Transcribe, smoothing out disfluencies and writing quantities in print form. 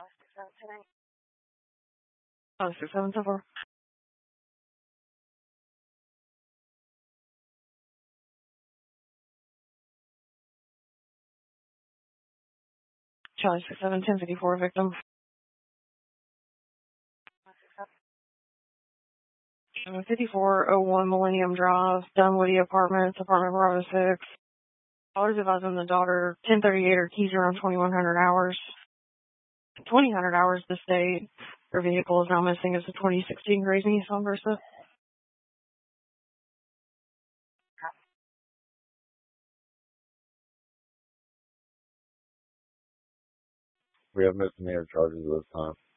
774. Charlie 67, 1054 victim. 5401 Millennium Drive, Dunwoody Apartments, apartment Bravo 6. I was advising the daughter 1038 or keys around 2100 hours. 2000 hours this date. Her vehicle is now missing. It's a 2016 Crazy Nissan Versa. We have misdemeanor charges this time.